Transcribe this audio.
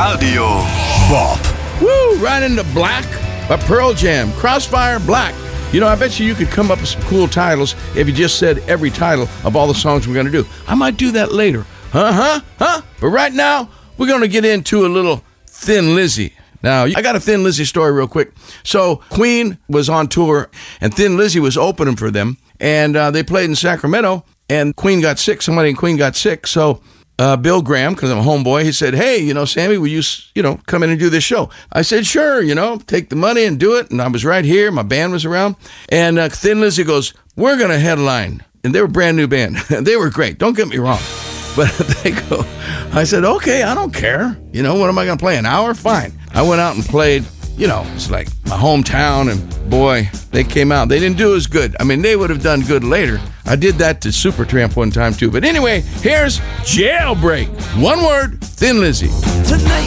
Radio Bob. Woo! Right into Black by Pearl Jam. Crossfire Black. You know, I bet you could come up with some cool titles if you just said every title of all the songs we're going to do. I might do that later. Huh? But right now, we're going to get into a little Thin Lizzy. Now, I got a Thin Lizzy story real quick. So, Queen was on tour, and Thin Lizzy was opening for them, and they played in Sacramento, and Queen got sick. Somebody in Queen got sick, so Bill Graham, because I'm a homeboy, he said, hey, Sammy, will you, come in and do this show? I said, sure, take the money and do it, and I was right here. My band was around, and Thin Lizzy goes, we're going to headline, and they were a brand new band. They were great, don't get me wrong. But I said, okay, I don't care. What am I going to play, an hour? Fine. I went out and played, it's like my hometown, and boy, they came out. They didn't do as good. I mean, they would have done good later. I did that to Supertramp one time, too. But anyway, here's Jailbreak. One word, Thin Lizzy. Tonight.